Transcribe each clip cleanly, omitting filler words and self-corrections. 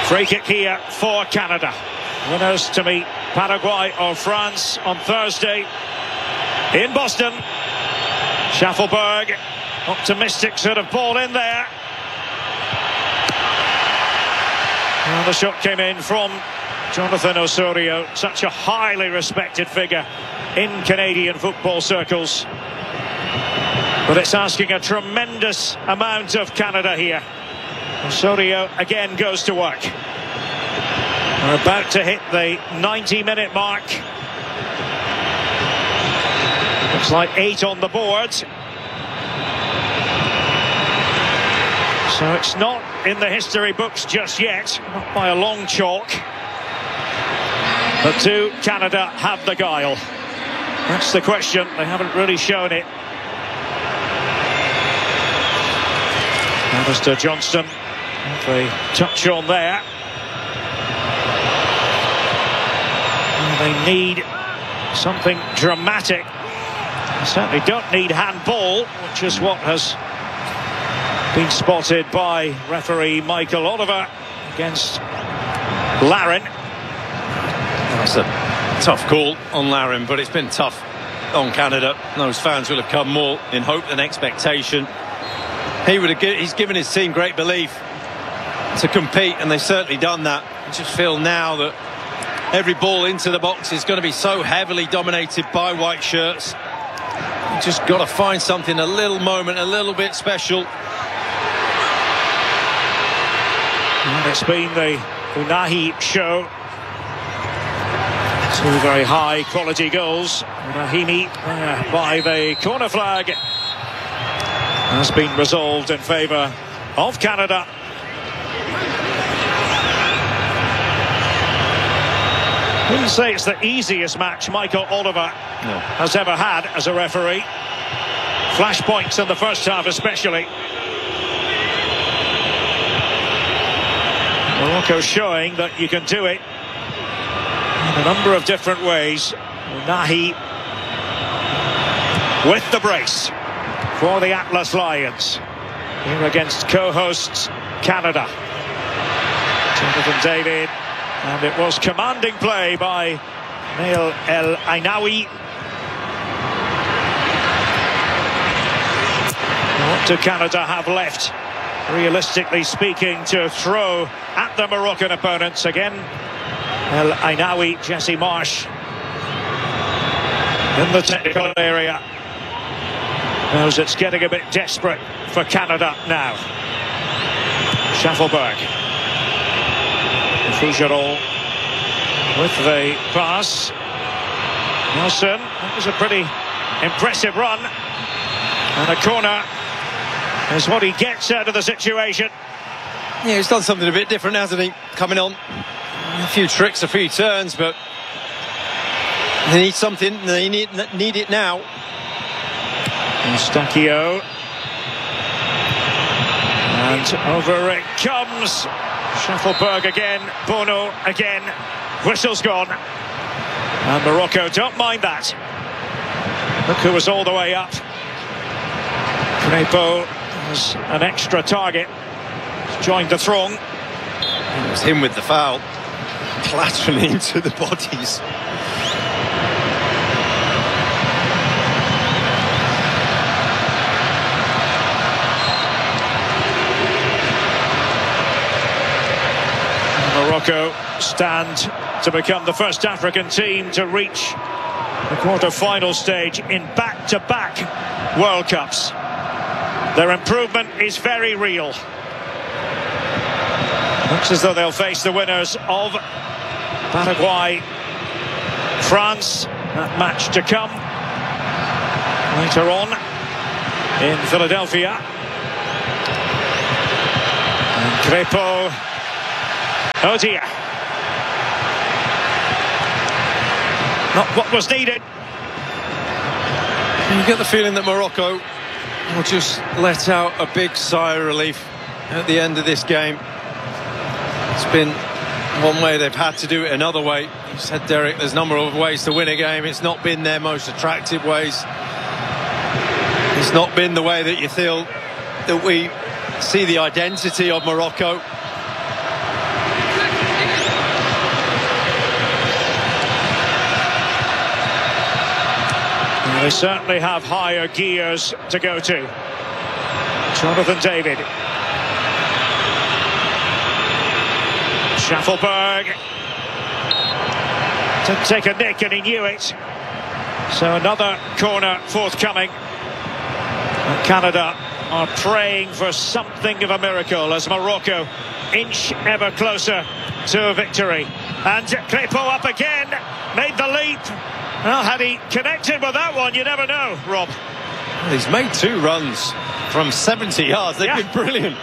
Free kick here for Canada. Winners to meet Paraguay or France on Thursday in Boston. Schaffelberg, optimistic sort of ball in there. And the shot came in from Jonathan Osorio, such a highly respected figure in Canadian football circles. But it's asking a tremendous amount of Canada here. Osorio again goes to work. We're about to hit the 90-minute mark. Looks like 8 on the board. So it's not in the history books just yet, not by a long chalk. But do Canada have the guile? That's the question. They haven't really shown it. Alistair Johnston, the touch on there. And they need something dramatic. They certainly don't need handball, which is what has been spotted by referee Michael Oliver against Larin. That's a tough call on Larin, but it's been tough on Canada. Those fans will have come more in hope than expectation. He's given his team great belief to compete, and they've certainly done that. I just feel now that every ball into the box is going to be so heavily dominated by white shirts. You just got to find something, a little moment, a little bit special. And it's been the Unahi show. 2 very high quality goals. Rahimi by the corner flag has been resolved in favour of Canada. I wouldn't say it's the easiest match Michael Oliver has ever had as a referee. Flashpoints in the first half especially. Morocco showing that you can do it in a number of different ways. Nahi with the brace for the Atlas Lions here against co-hosts Canada. Jonathan David, and it was commanding play by Nail El Ainaoui. What do Canada have left, realistically speaking, to throw at the Moroccan opponents? Again, El Ainaoui, Jesse Marsh in the technical area. Knows it's getting a bit desperate for Canada now. Schaffelberg. Fougerolles with the pass. Nelson, that was a pretty impressive run. And a corner is what he gets out of the situation. Yeah, he's done something a bit different, hasn't he? Coming on. A few tricks, a few turns, but they need something. They need it now. Eustáquio. And over it comes. Schaffelberg again, Bono again, whistle's gone. And Morocco don't mind that. Look who was all the way up. Crepeau has an extra target. He's joined the throng. It was him with the foul. Clattering into the bodies. Morocco stand to become the first African team to reach the quarter-final stage in back-to-back World Cups. Their improvement is very real. Looks as though they'll face the winners of Paraguay, France. That match to come later on in Philadelphia. And Crepeau. Oh dear. Not what was needed. You get the feeling that Morocco will just let out a big sigh of relief at the end of this game. It's been one way, they've had to do it another way. You said, Derek, there's a number of ways to win a game. It's not been their most attractive ways. It's not been the way that you feel that we see the identity of Morocco. They certainly have higher gears to go to. Jonathan David. Schaffelberg. Didn't take a nick and he knew it. So another corner forthcoming. And Canada are praying for something of a miracle as Morocco inch ever closer to victory. And Crépeau up again, made the leap. Well, had he connected with that one, you never know, Rob. He's made 2 runs from 70 yards. They've been brilliant.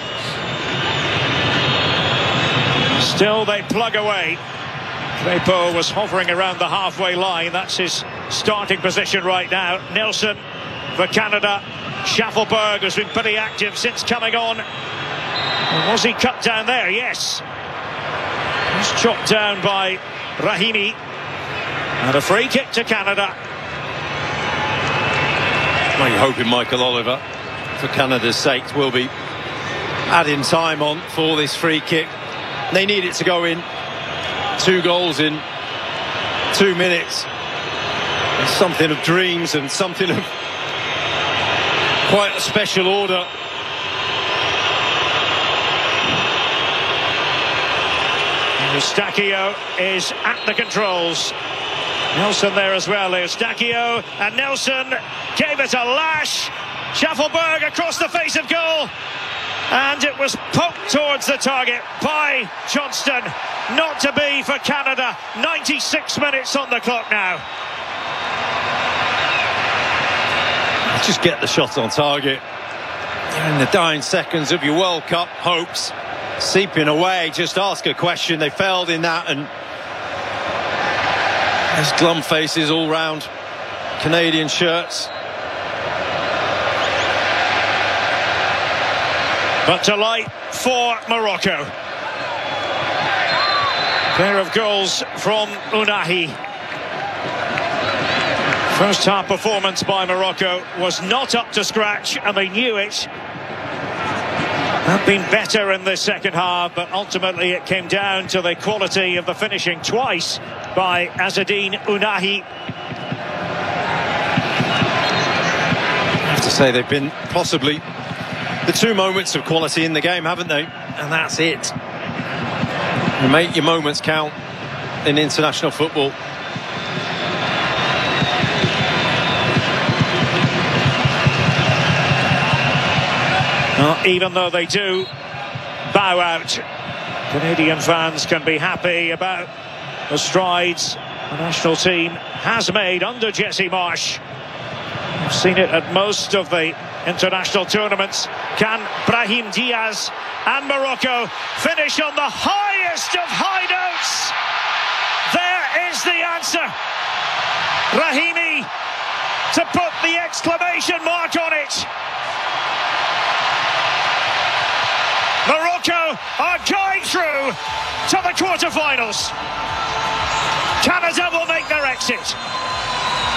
Still they plug away. Crépeau was hovering around the halfway line. That's his starting position right now. Nelson for Canada. Schaffelberg has been pretty active since coming on. And was he cut down there? Yes. He's chopped down by Rahimi. And a free kick to Canada. Well, you're hoping Michael Oliver, for Canada's sake, will be adding time on for this free kick. They need it to go in. 2 goals in 2 minutes. It's something of dreams and something of quite a special order. Eustáquio is at the controls. Nelson there as well. Eustáquio and Nelson gave it a lash. Schaffelberg across the face of goal. And it was poked towards the target by Johnston. Not to be for Canada. 96 minutes on the clock now. Just get the shot on target. In the dying seconds of your World Cup hopes seeping away. Just ask a question. They failed in that, and there's glum faces all round Canadian shirts. But delight for Morocco. Pair of goals from Ounahi. First half performance by Morocco was not up to scratch, and they knew it. Have been better in the second half, but ultimately it came down to the quality of the finishing twice by Azzedine Ounahi. I have to say they've been possibly the 2 moments of quality in the game, haven't they? And that's it. You make your moments count in international football. Well, even though they do bow out, Canadian fans can be happy about the strides the national team has made under Jesse Marsch. We've seen it at most of the international tournaments. Can Brahim Diaz and Morocco finish on the highest of high notes? There is the answer. Rahimi to put the exclamation mark on it. Morocco are going through to the quarterfinals. Canada will make their exit.